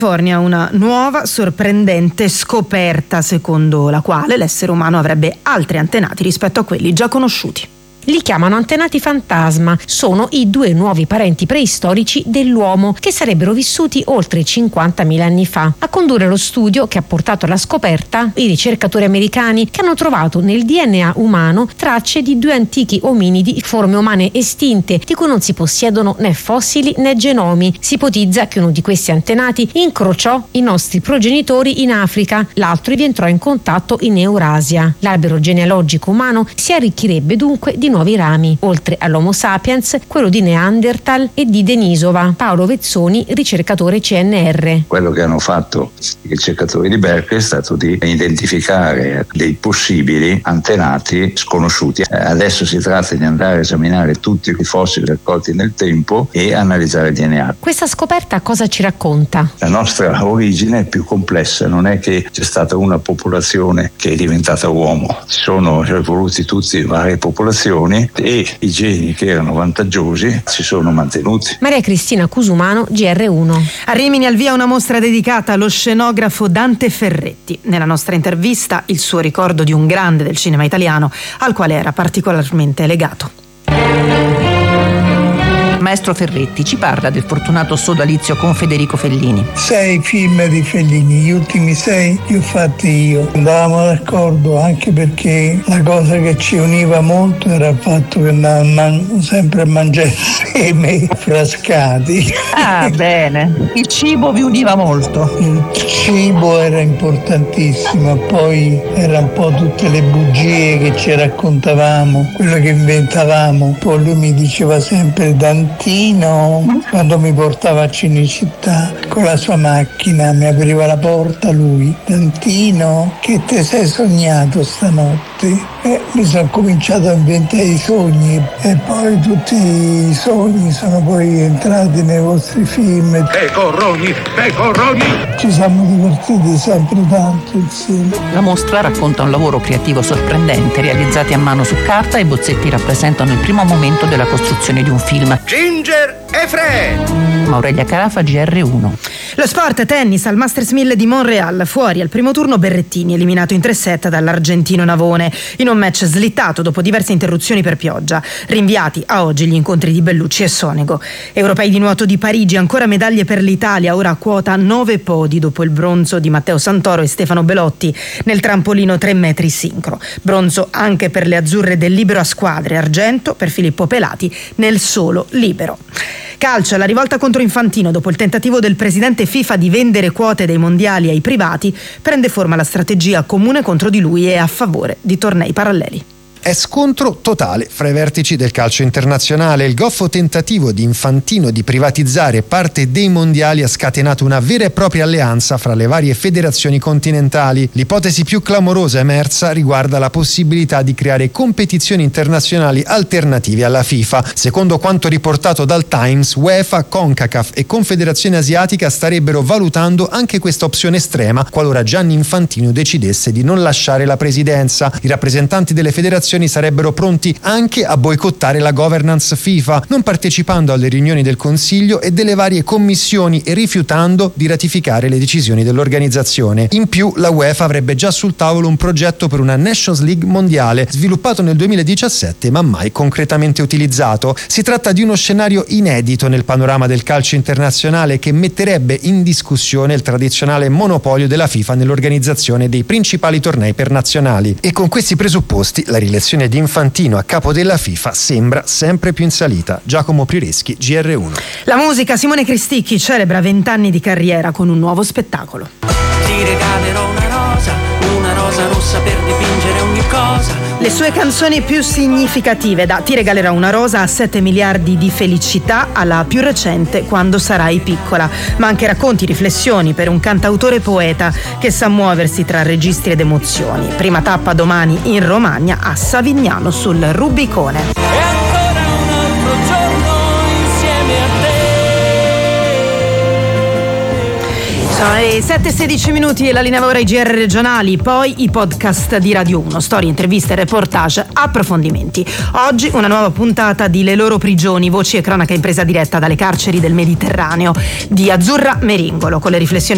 California una nuova sorprendente scoperta secondo la quale l'essere umano avrebbe altri antenati rispetto a quelli già conosciuti. Li chiamano antenati fantasma, sono i due nuovi parenti preistorici dell'uomo che sarebbero vissuti oltre 50.000 anni fa. A condurre lo studio che ha portato alla scoperta i ricercatori americani che hanno trovato nel DNA umano tracce di due antichi ominidi, forme umane estinte, di cui non si possiedono né fossili né genomi. Si ipotizza che uno di questi antenati incrociò i nostri progenitori in Africa, l'altro rientrò in contatto in Eurasia. L'albero genealogico umano si arricchirebbe dunque di nuovi rami, oltre all'Homo sapiens, quello di Neanderthal e di Denisova. Paolo Vezzoni, ricercatore CNR. Quello che hanno fatto i ricercatori di Berkeley è stato di identificare dei possibili antenati sconosciuti. Adesso si tratta di andare a esaminare tutti i fossili raccolti nel tempo e analizzare il DNA. Questa scoperta cosa ci racconta? La nostra origine è più complessa, non è che c'è stata una popolazione che è diventata uomo, si sono evoluti tutti varie popolazioni e i geni che erano vantaggiosi si sono mantenuti. Maria Cristina Cusumano, GR1. A Rimini al via una mostra dedicata allo scenografo Dante Ferretti. Nella nostra intervista il suo ricordo di un grande del cinema italiano al quale era particolarmente legato. Maestro Ferretti ci parla del fortunato sodalizio con Federico Fellini. 6 film di Fellini, gli ultimi 6 li ho fatti io. Andavamo d'accordo anche perché la cosa che ci univa molto era il fatto che andavamo sempre a mangiare insieme frascati. Ah, bene. Il cibo vi univa molto. Il cibo era importantissimo, poi era un po' tutte le bugie che ci raccontavamo, quello che inventavamo. Poi lui mi diceva sempre quando mi portava a Cinecittà con la sua macchina, mi apriva la porta lui. Dantino, che te sei sognato stanotte? Mi sono cominciato a inventare i sogni e poi tutti i sogni sono poi entrati nei vostri film. Pecoroni! Ci siamo divertiti sempre tanto insieme. La mostra racconta un lavoro creativo sorprendente, realizzati a mano su carta e i bozzetti rappresentano il primo momento della costruzione di un film. Ginger e Fred! Aurelia Carafa, GR1. Lo sport, tennis al Masters 1000 di Montreal. Fuori al primo turno Berrettini, eliminato in 3-7 dall'argentino Navone in un match slittato dopo diverse interruzioni per pioggia. Rinviati a oggi gli incontri di Bellucci e Sonego. Europei di nuoto di Parigi, ancora medaglie per l'Italia, ora a quota 9 podi dopo il bronzo di Matteo Santoro e Stefano Belotti nel trampolino 3 metri sincro. Bronzo anche per le azzurre del libero a squadre, argento per Filippo Pelati nel solo libero. Calcio, la rivolta contro Infantino dopo il tentativo del presidente FIFA di vendere quote dei mondiali ai privati, prende forma la strategia comune contro di lui e a favore di tornei paralleli. È scontro totale fra i vertici del calcio internazionale. Il goffo tentativo di Infantino di privatizzare parte dei mondiali ha scatenato una vera e propria alleanza fra le varie federazioni continentali. L'ipotesi più clamorosa emersa riguarda la possibilità di creare competizioni internazionali alternative alla FIFA. Secondo quanto riportato dal Times, UEFA, CONCACAF e Confederazione Asiatica starebbero valutando anche questa opzione estrema qualora Gianni Infantino decidesse di non lasciare la presidenza. I rappresentanti delle federazioni sarebbero pronti anche a boicottare la governance FIFA, non partecipando alle riunioni del Consiglio e delle varie commissioni e rifiutando di ratificare le decisioni dell'organizzazione. In più, la UEFA avrebbe già sul tavolo un progetto per una Nations League mondiale, sviluppato nel 2017 ma mai concretamente utilizzato. Si tratta di uno scenario inedito nel panorama del calcio internazionale che metterebbe in discussione il tradizionale monopolio della FIFA nell'organizzazione dei principali tornei per nazionali. E con questi presupposti la rilezione di Infantino a capo della FIFA sembra sempre più in salita. Giacomo Prireschi, GR1. La musica, Simone Cristicchi celebra 20 anni di carriera con un nuovo spettacolo. Ti regalerò una rosa rossa per dipingere ogni cosa. Le sue canzoni più significative, da Ti regalerò una rosa a 7 miliardi di felicità alla più recente Quando sarai piccola, ma anche racconti, riflessioni per un cantautore poeta che sa muoversi tra registri ed emozioni. Prima tappa domani in Romagna a Savignano sul Rubicone. E ancora un altro giorno insieme a te. Sono le 7:16 e la linea ora ai GR regionali, poi i podcast di Radio 1, storie, interviste, reportage, approfondimenti. Oggi una nuova puntata di Le loro prigioni, voci e cronaca in presa diretta dalle carceri del Mediterraneo di Azzurra Meringolo, con le riflessioni